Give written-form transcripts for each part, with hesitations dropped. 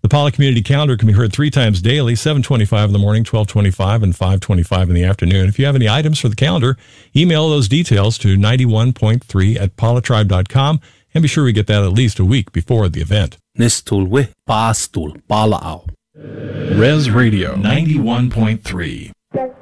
The Paula Community Calendar can be heard 3 times daily, 7:25 in the morning, 12:25, and 5:25 in the afternoon. If you have any items for the calendar, email those details to 91.3@paulatribe.com, and be sure we get that at least a week before the event. Nestulwe pastul palao. Res Radio 91.3.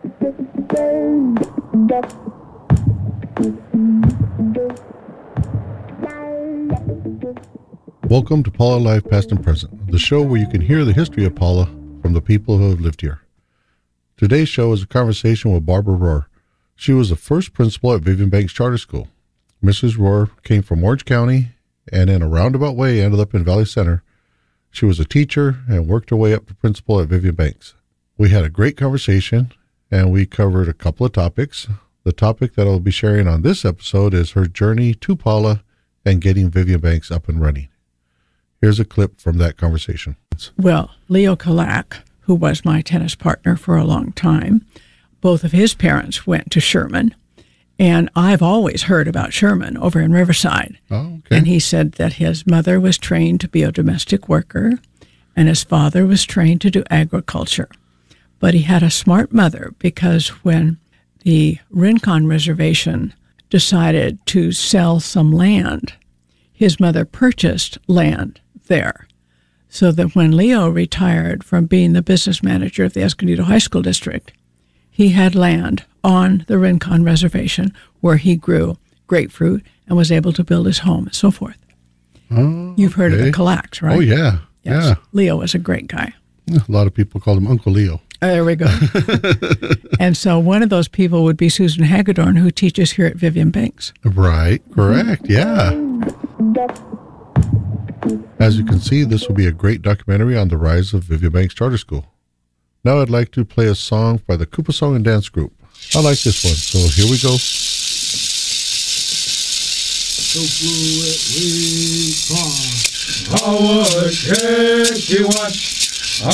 Welcome to Paula Live Past and Present, the show where you can hear the history of Paula from the people who have lived here. Today's show is a conversation with Barbara Rohr. She was the first principal at Vivian Banks Charter School. Mrs. Rohr came from Orange County and in a roundabout way ended up in Valley Center. She was a teacher and worked her way up to principal at Vivian Banks. We had a great conversation and we covered a couple of topics. The topic that I'll be sharing on this episode is her journey to Paula and getting Vivian Banks up and running. Here's a clip from that conversation. Well, Leo Kalak, who was my tennis partner for a long time, both of his parents went to Sherman. And I've always heard about Sherman over in Riverside. Oh, okay. And he said that his mother was trained to be a domestic worker and his father was trained to do agriculture. But he had a smart mother because when the Rincon Reservation decided to sell some land, his mother purchased land there, so that when Leo retired from being the business manager of the Escondido High School District, he had land on the Rincon Reservation where he grew grapefruit and was able to build his home and so forth. Oh, You've heard of the Kalaks, right? Oh, yeah. Yes. Yeah. Leo was a great guy. A lot of people call him Uncle Leo. There we go. And so one of those people would be Susan Hagedorn, who teaches here at Vivian Banks. Right. Correct. Yeah. As you can see, this will be a great documentary on the rise of Vivian Banks Charter School. Now I'd like to play a song by the Koopa Song and Dance Group. I like this one, so here we go. Howard Kekiwat,